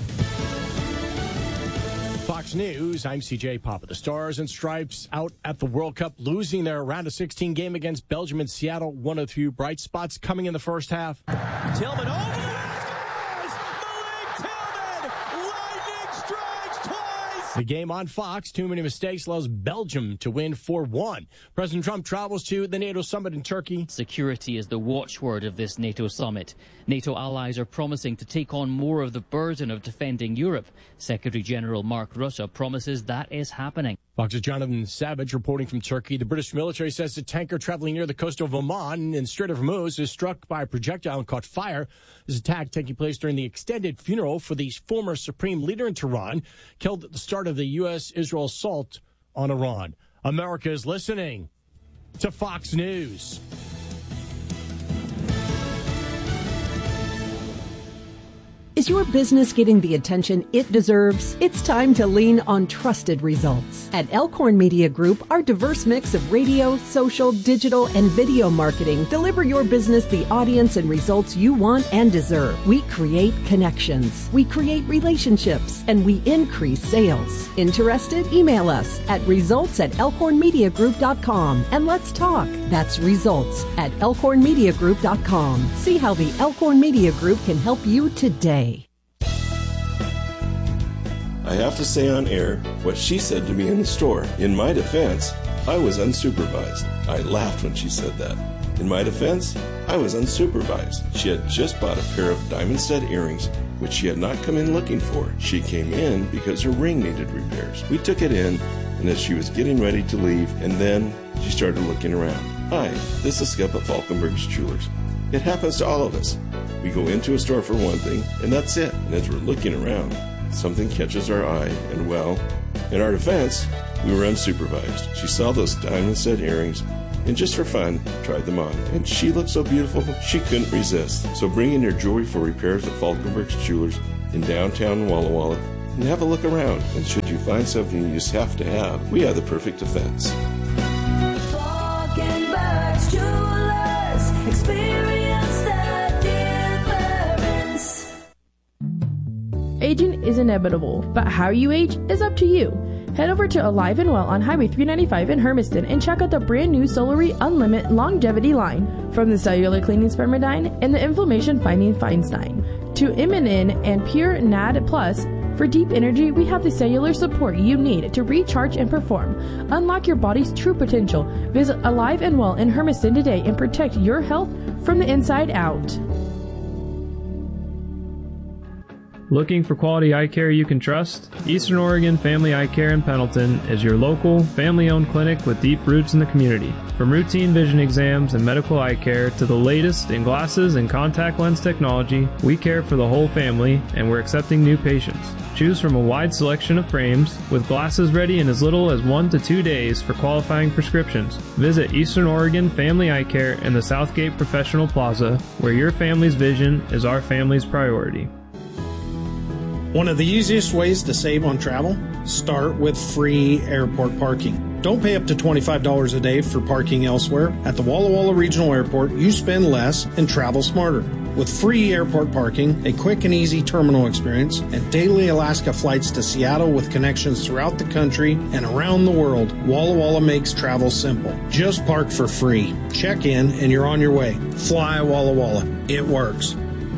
Fox News, I'm C J Papa. The Stars and Stripes out at the World Cup, losing their round of sixteen game against Belgium in Seattle. One of the few bright spots coming in the first half. Tillman over the Malik Tillman! Lightning strikes twice! The game on Fox, too many mistakes, allows Belgium to win four one. President Trump travels to the NATO summit in Turkey. Security is the watchword of this NATO summit. NATO allies are promising to take on more of the burden of defending Europe. Secretary General Mark Rutte promises that is happening. Fox's Jonathan Savage reporting from Turkey. The British military says the tanker traveling near the coast of Oman in Strait of Hormuz is struck by a projectile and caught fire. This attack taking place during the extended funeral for the former supreme leader in Tehran, killed at the start of the U S Israel assault on Iran. America is listening to Fox News. Is your business getting the attention it deserves? It's time to lean on trusted results. At Elkhorn Media Group, our diverse mix of radio, social, digital, and video marketing deliver your business the audience and results you want and deserve. We create connections, we create relationships, and we increase sales. Interested? Email us at results at elkhorn media group dot com and let's talk. That's results at elkhorn media group dot com. See how the Elkhorn Media Group can help you today. I have to say on air what she said to me in the store. In my defense, I was unsupervised. I laughed when she said that. In my defense, I was unsupervised. She had just bought a pair of diamond stud earrings, which she had not come in looking for. She came in because her ring needed repairs. We took it in, and as she was getting ready to leave, and then she started looking around. Hi, this is Skip at Falkenberg's Jewelers. It happens to all of us. We go into a store for one thing, and that's it. And as we're looking around, something catches our eye, and well, in our defense, we were unsupervised. She saw those diamond set earrings and just for fun, tried them on. And she looked so beautiful, she couldn't resist. So bring in your jewelry for repairs at Falkenberg's Jewelers in downtown Walla Walla and have a look around. And should you find something you just have to have, we have the perfect defense. Falkenberg's Jewelers, experience the difference. Aging is inevitable, but how you age is up to you. Head over to Alive and Well on Highway three ninety-five in Hermiston and check out the brand new Solarii Unlimited Longevity line. From the cellular cleaning Spermidine and the inflammation fighting Feinstein to Immunin and Pure N A D Plus. For deep energy, we have the cellular support you need to recharge and perform. Unlock your body's true potential. Visit Alive and Well in Hermiston today and protect your health from the inside out. Looking for quality eye care you can trust? Eastern Oregon Family Eye Care in Pendleton is your local, family-owned clinic with deep roots in the community. From routine vision exams and medical eye care to the latest in glasses and contact lens technology, we care for the whole family and we're accepting new patients. Choose from a wide selection of frames with glasses ready in as little as one to two days for qualifying prescriptions. Visit Eastern Oregon Family Eye Care in the Southgate Professional Plaza, where your family's vision is our family's priority. One of the easiest ways to save on travel? Start with free airport parking. Don't pay up to twenty-five dollars a day for parking elsewhere. At the Walla Walla Regional Airport, you spend less and travel smarter. With free airport parking, a quick and easy terminal experience, and daily Alaska flights to Seattle with connections throughout the country and around the world, Walla Walla makes travel simple. Just park for free. Check in and you're on your way. Fly Walla Walla. It works.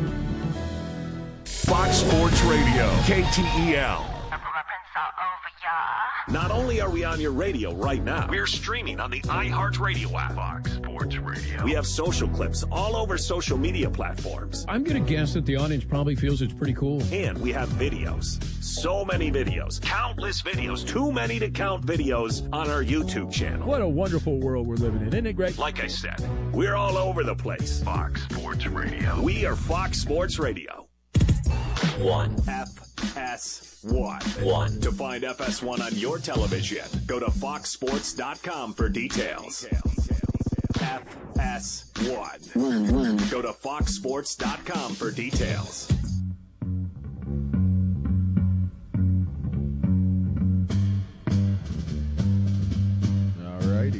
Fox Sports Radio, K T E L. Not only are we on your radio right now, we're streaming on the iHeartRadio app. Fox Sports Radio. We have social clips all over social media platforms. I'm going to guess that the audience probably feels it's pretty cool. And we have videos. So many videos. Countless videos. Too many to count videos on our YouTube channel. What a wonderful world we're living in, isn't it, Greg? Like I said, we're all over the place. Fox Sports Radio. We are Fox Sports Radio. One. F S one. One. To find F S one on your television, go to fox sports dot com for details. F S one. One. One. Go to fox sports dot com for details. All righty.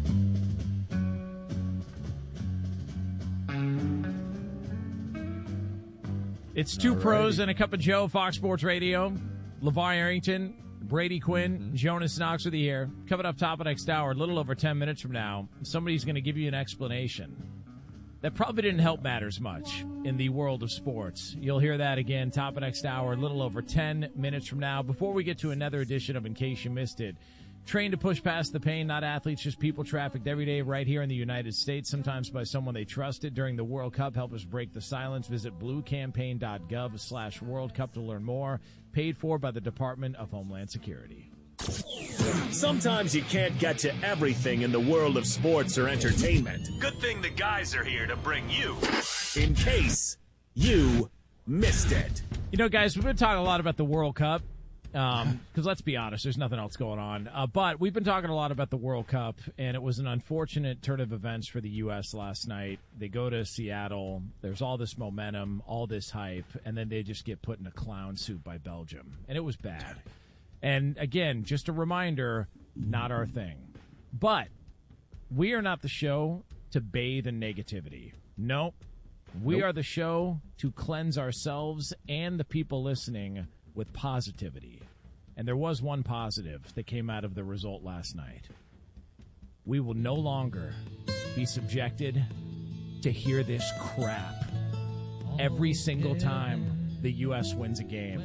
It's two Alrighty. pros and a cup of Joe, Fox Sports Radio. LeVar Arrington, Brady Quinn, mm-hmm. Jonas Knox with you here. Coming up top of next hour, a little over ten minutes from now, somebody's going to give you an explanation that probably didn't help matters much in the world of sports. You'll hear that again, top of next hour, a little over ten minutes from now. Before we get to another edition of In Case You Missed It, trained to push past the pain, not athletes, just people trafficked every day right here in the United States, sometimes by someone they trusted during the World Cup. Help us break the silence. Visit bluecampaign.gov slash World Cup to learn more. Paid for by the Department of Homeland Security. Sometimes you can't get to everything in the world of sports or entertainment. Good thing the guys are here to bring you In Case You Missed It. You know, guys, we've been talking a lot about the World Cup. Um, because let's be honest, there's nothing else going on. Uh, but we've been talking a lot about the World Cup, and it was an unfortunate turn of events for the U S last night. They go to Seattle. There's all this momentum, all this hype, and then they just get put in a clown suit by Belgium. And it was bad. And, again, just a reminder, not our thing. But we are not the show to bathe in negativity. Nope. We nope. are the show to cleanse ourselves and the people listening with positivity. And there was one positive that came out of the result last night. We will no longer be subjected to hear this crap every single time the U S wins a game.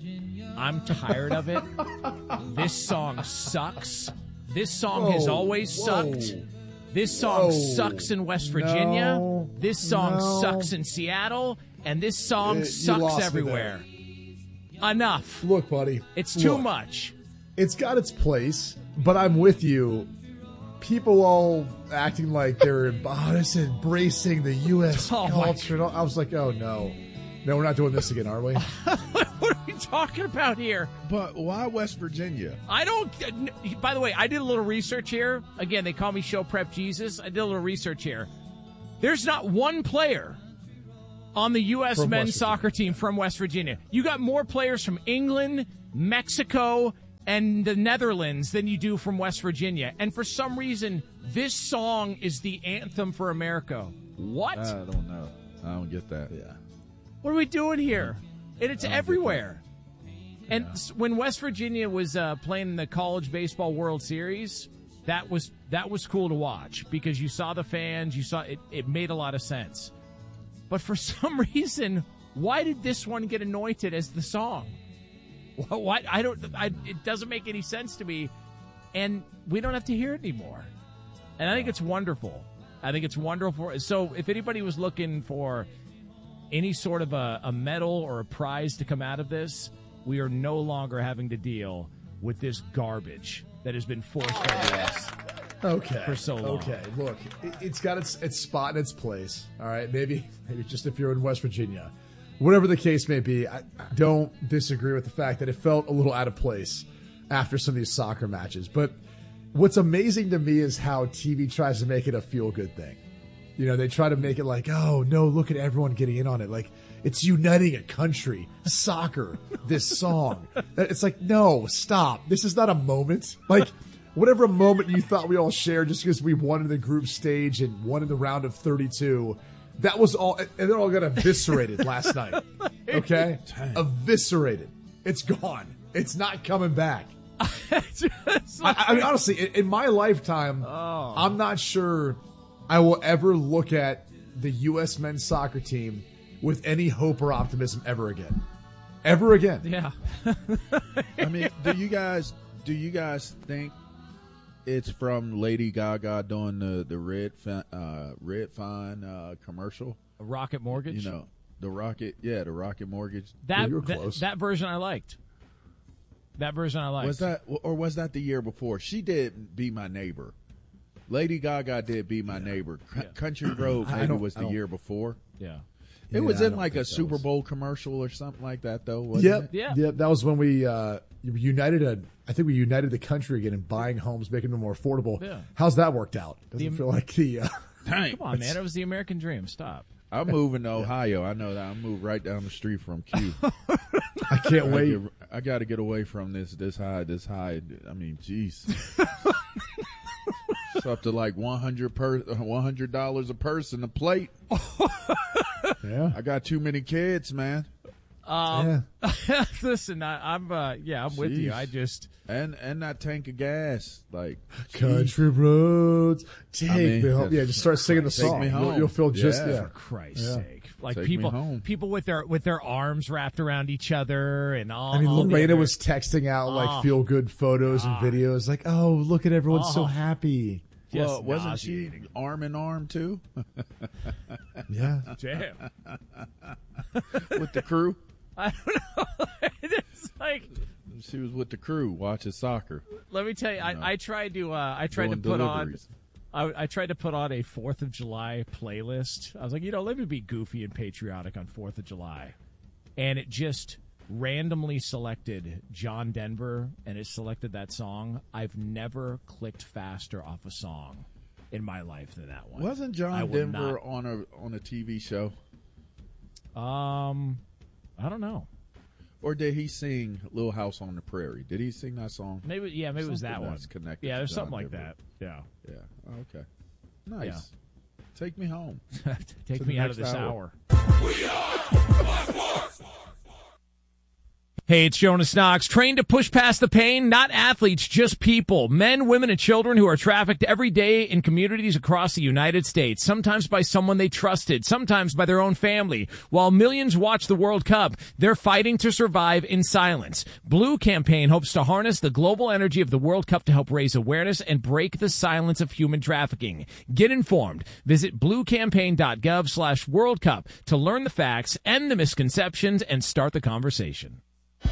I'm tired of it. This song sucks. This song whoa, has always whoa. sucked. This song whoa. sucks in West Virginia. No, this song no. sucks in Seattle. And this song uh, sucks everywhere. Enough. Look, buddy. It's too look, much. It's got its place, but I'm with you. People all acting like they're oh, this is embracing the U S oh culture. I was like, oh, no. No, we're not doing this again, are we? What are you talking about here? But why West Virginia? I don't. By the way, I did a little research here. Again, they call me Show Prep Jesus. I did a little research here. There's not one player on the U S From men's West soccer team from West Virginia. You got more players from England, Mexico, and the Netherlands than you do from West Virginia. And for some reason, this song is the anthem for America. What? I don't know. I don't get that. Yeah. What are we doing here? And it's I don't get everywhere. And s when West Virginia was uh, playing the College Baseball World Series, that was that was cool to watch because you saw the fans, you saw it. It made a lot of sense. But for some reason, why did this one get anointed as the song? Why? I don't. I, it doesn't make any sense to me, and we don't have to hear it anymore. And I think it's wonderful. I think it's wonderful. So if anybody was looking for any sort of a, a medal or a prize to come out of this, we are no longer having to deal with this garbage that has been forced onto us. Okay. For so long. Okay. Look, it, it's got its its spot in its place. All right. Maybe maybe just if you're in West Virginia, whatever the case may be, I don't disagree with the fact that it felt a little out of place after some of these soccer matches. But what's amazing to me is how T V tries to make it a feel good thing. You know, they try to make it like, oh no, look at everyone getting in on it. Like it's uniting a country, soccer, this song. It's like, no, stop. This is not a moment. Like. Whatever moment you thought we all shared just because we won in the group stage and won in the round of thirty-two, that was all, and it all got eviscerated last night. Okay? Eviscerated. It's gone. It's not coming back. I, I mean, honestly, in, in my lifetime, Oh. I'm not sure I will ever look at the U S men's soccer team with any hope or optimism ever again. Ever again. Yeah. I mean, do you guys do you guys think it's from Lady Gaga doing the the red fi- uh, red fine uh, commercial? Rocket Mortgage. You know, the Rocket, yeah, the Rocket Mortgage. That, you were that close. that version I liked. That version I liked. Was that, or was that the year before? She did Be My Neighbor. Lady Gaga did Be My Neighbor. C- Country Road I maybe don't- was I the don't- year before. Yeah. It Yeah, was I in don't like a think that Super was- Bowl commercial or something like that, though, wasn't Yep. it? Yeah. Yep. That was when we uh, united a. I think we united the country again in buying homes, making them more affordable. Yeah. How's that worked out? Doesn't The- feel like the. Uh, Dang. Come on, man. It was the American dream. Stop. I'm moving to Ohio. I know that. I'm moving right down the street from Q. I can't I wait. get- I got to get away from this this high this high. I mean, jeez. It's up to like one hundred per one hundred dollars a person a plate. Yeah. I got too many kids, man. Um, listen, I, I'm uh, yeah, I'm with you. Jeez. I just And and that tank of gas, like Country roads, take I mean, me home. Yeah, just start singing the take song. me You'll, home. you'll feel just Yeah. yeah. for Christ's Yeah. sake, like Take me people, home. people with their with their arms wrapped around each other and all. I mean, all the Lorena other- was texting out Oh. like feel good photos and videos, like, "Oh, look at everyone so Oh. happy." just well, wasn't she nauseating. arm in arm too Yeah, Damn. with the crew? I don't know. It's like, She was with the crew watching soccer. let me tell you, I, I tried to uh, I tried to Doing put on. deliveries. I, I tried to put on a Fourth of July playlist. I was like, you know, let me be goofy and patriotic on Fourth of July, and it just randomly selected John Denver, and it selected that song. I've never clicked faster off a song in my life than that one. Wasn't I John will Denver not- on a on a T V show, Um, I don't know. or did he sing "Little House on the Prairie"? Did he sing that song? Maybe yeah, maybe it was that Something one. that's connected Yeah, to there's John something like Denver. that. Yeah. Yeah. Oh, okay. Nice. Take me home. Take To me the out of next this hour. hour. Hey, it's Jonas Knox. Trained to push past the pain, not athletes, just people. Men, women, and children who are trafficked every day in communities across the United States, sometimes by someone they trusted, sometimes by their own family. While millions watch the World Cup, they're fighting to survive in silence. Blue Campaign hopes to harness the global energy of the World Cup to help raise awareness and break the silence of human trafficking. Get informed. Visit bluecampaign.gov slash World Cup to learn the facts, end the misconceptions, and start the conversation.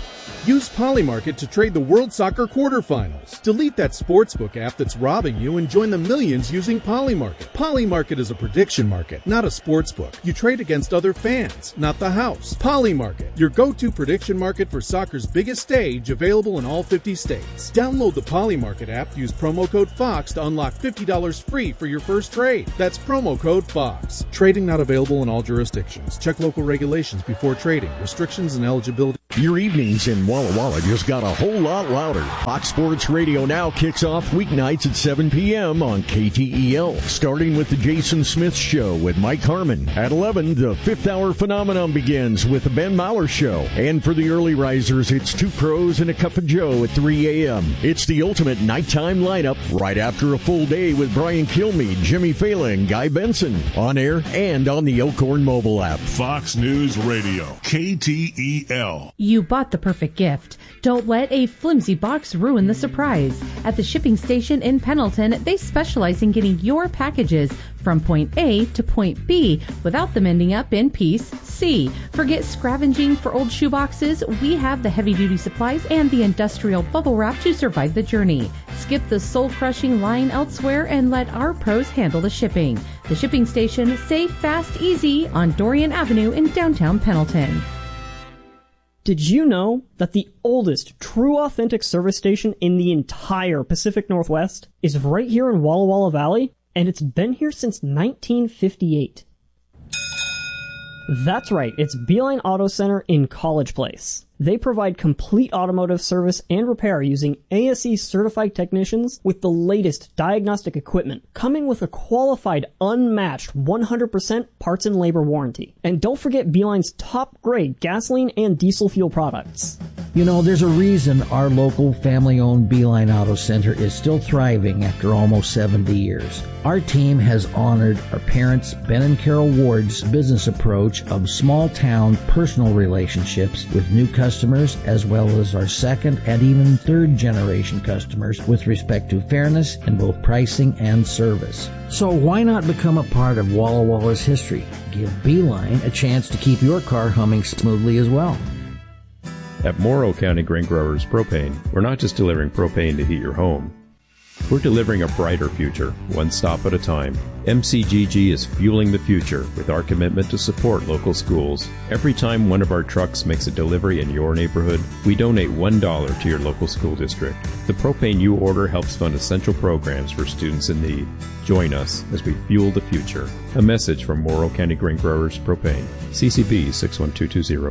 Use Polymarket to trade the World Soccer quarterfinals. Delete that sportsbook app that's robbing you and join the millions using Polymarket. Polymarket is a prediction market, not a sportsbook. You trade against other fans, not the house. Polymarket, your go-to prediction market for soccer's biggest stage, available in all fifty states. Download the Polymarket app, use promo code FOX to unlock fifty dollars free for your first trade. That's promo code FOX. Trading not available in all jurisdictions. Check local regulations before trading. Restrictions and eligibility. Your evenings in Walla Walla just got a whole lot louder. Fox Sports Radio now kicks off weeknights at seven p.m. on K T E L, starting with the Jason Smith Show with Mike Harmon. At eleven, the Fifth Hour Phenomenon begins with the Ben Maller Show. And for the early risers, it's Two Pros and a Cup of Joe at three a.m. It's the ultimate nighttime lineup right after a full day with Brian Kilmeade, Jimmy Phelan, Guy Benson, on air and on the Elkhorn mobile app. Fox News Radio, K T E L. You bought the perfect gift. Don't let a flimsy box ruin the surprise. At the shipping station in Pendleton, they specialize in getting your packages from point A to point B without them ending up in piece C. Forget scavenging for old shoeboxes. We have the heavy-duty supplies and the industrial bubble wrap to survive the journey. Skip the soul-crushing line elsewhere and let our pros handle the shipping. The shipping station, safe, fast, easy on Dorian Avenue in downtown Pendleton. Did you know that the oldest true authentic service station in the entire Pacific Northwest is right here in Walla Walla Valley? And it's been here since nineteen fifty-eight. That's right, it's Beeline Auto Center in College Place. They provide complete automotive service and repair using A S E certified technicians with the latest diagnostic equipment, coming with a qualified, unmatched one hundred percent parts and labor warranty. And don't forget Beeline's top grade gasoline and diesel fuel products. You know, there's a reason our local family-owned Beeline Auto Center is still thriving after almost seventy years. Our team has honored our parents, Ben and Carol Ward's business approach of small-town personal relationships with new customers, as well as our second and even third-generation customers with respect to fairness in both pricing and service. So why not become a part of Walla Walla's history? Give Beeline a chance to keep your car humming smoothly as well. At Morrow County Grain Growers Propane, we're not just delivering propane to heat your home. We're delivering a brighter future, one stop at a time. M C G G is fueling the future with our commitment to support local schools. Every time one of our trucks makes a delivery in your neighborhood, we donate one dollar to your local school district. The propane you order helps fund essential programs for students in need. Join us as we fuel the future. A message from Morrow County Grain Growers Propane. C C B six one two two zero.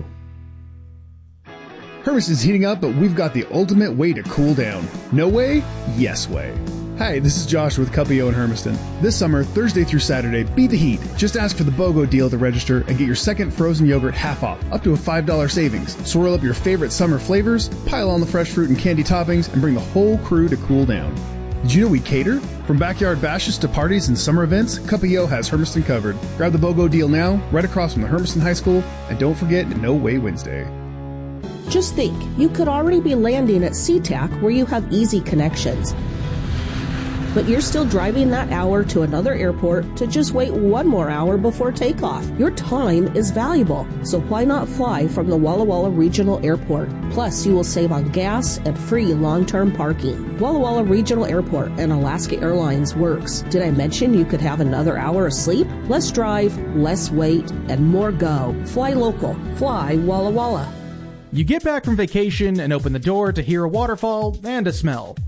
Hermiston's heating up, but we've got the ultimate way to cool down. No way? Yes way. Hi, this is Josh with Cuppio in Hermiston. This summer, Thursday through Saturday, beat the heat. Just ask for the BOGO deal to register and get your second frozen yogurt half off, up to a five dollars savings. Swirl up your favorite summer flavors, pile on the fresh fruit and candy toppings, and bring the whole crew to cool down. Did you know we cater? From backyard bashes to parties and summer events, Cuppio has Hermiston covered. Grab the BOGO deal now, right across from the Hermiston High School, and don't forget No Way Wednesday. Just think, you could already be landing at SeaTac where you have easy connections. But you're still driving that hour to another airport to just wait one more hour before takeoff. Your time is valuable, so why not fly from the Walla Walla Regional Airport? Plus, you will save on gas and free long-term parking. Walla Walla Regional Airport and Alaska Airlines works. Did I mention you could have another hour of sleep? Less drive, less wait, and more go. Fly local. Fly Walla Walla. You get back from vacation and open the door to hear a waterfall and a smell.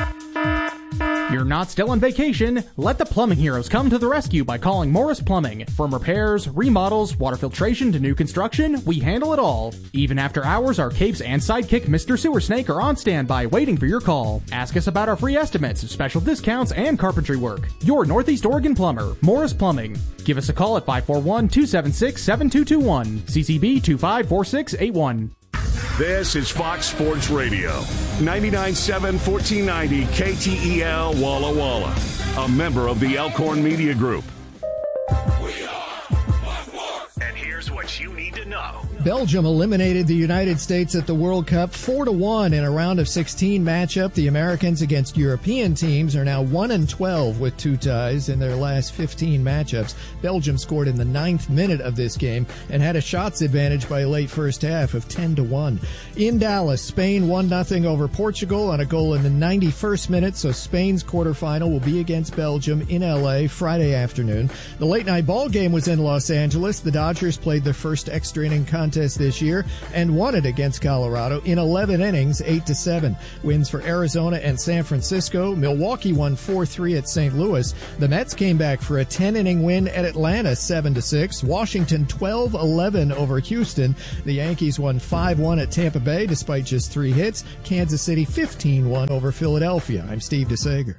You're not still on vacation. Let the plumbing heroes come to the rescue by calling Morris Plumbing. From repairs, remodels, water filtration to new construction, we handle it all. Even after hours, our capes and sidekick Mister Sewer Snake are on standby waiting for your call. Ask us about our free estimates, special discounts, and carpentry work. Your Northeast Oregon plumber, Morris Plumbing. Give us a call at five four one, two seven six, seven two two one, C C B two five four six eight one. This is Fox Sports Radio, ninety-nine point seven, fourteen ninety K T E L Walla Walla, a member of the Elkhorn Media Group. And here's what you need to know. Belgium eliminated the United States at the World Cup four to one in a round of sixteen matchup. The Americans against European teams are now one and twelve with two ties in their last fifteen matchups. Belgium scored in the ninth minute of this game and had a shots advantage by late first half of ten to one. In Dallas, Spain one nothing over Portugal on a goal in the ninety-first minute, so Spain's quarterfinal will be against Belgium in L A Friday afternoon. The late night ball game was in Los Angeles. The Dodgers played their first extra inning contest this year and won it against Colorado in eleven innings, eight to seven. Wins for Arizona and San Francisco. Milwaukee won four three at Saint Louis. The Mets came back for a ten inning win at Atlanta, seven to six. Washington twelve eleven over Houston. The Yankees won five one at Tampa Bay despite just three hits. Kansas City fifteen one over Philadelphia. I'm Steve DeSager.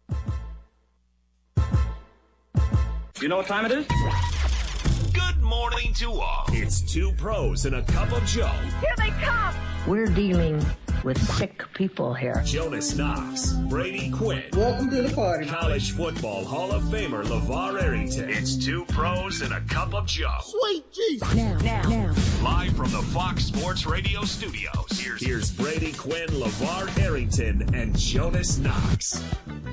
You know what time it is? Good morning to all. It's two pros and a cup of Joe. Here they come. We're dealing with sick people here. Jonas Knox, Brady Quinn. Welcome to the party. College Football Hall of Famer LeVar Arrington. It's two pros and a cup of Joe. Sweet Jesus. Now, now, now. Live from the Fox Sports Radio studios. Here's, here's Brady Quinn, LeVar Arrington, and Jonas Knox.